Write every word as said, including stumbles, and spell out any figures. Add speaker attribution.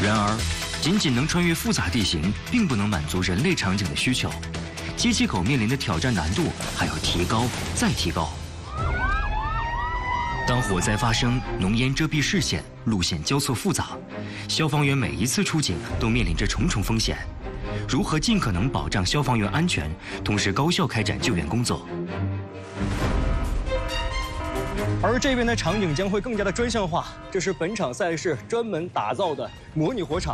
Speaker 1: 然而，仅仅能穿越复杂地形，并不能满足人类场景的需求。接气口面临的挑战难度还要提高再提高。当火灾发生，浓烟遮蔽视线，路线交错复杂，消防员每一次出警都面临着重重风险。如何尽可能保障消防员安全，同时高效开展救援工作？而这边的场景将会更加的专项化，这是本场赛事专门打造的模拟火场。